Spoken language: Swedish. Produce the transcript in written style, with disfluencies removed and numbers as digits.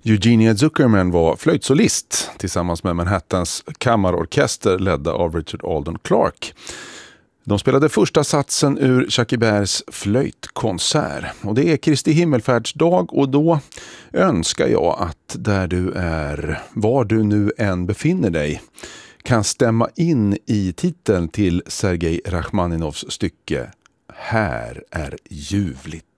Eugenia Zuckerman var flöjtsolist tillsammans med Manhattans kammarorkester ledda av Richard Alden Clark. De spelade första satsen ur Jacques Iberts flöjtkonsert. Och det är Kristi himmelfärdsdag och då önskar jag att där du är, var du nu än befinner dig, kan stämma in i titeln till Sergej Rachmaninovs stycke Här är ljuvligt.